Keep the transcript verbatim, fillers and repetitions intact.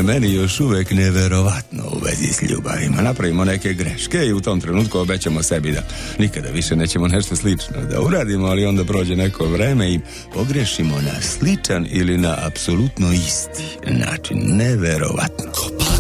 meni još uvek neverovatno u vezi s ljubavima. Napravimo neke greške i u tom trenutku obećamo sebi da nikada više nećemo nešto slično da uradimo, ali onda prođe neko vreme i pogrešimo na sličan ili na apsolutno isti način. Neverovatno.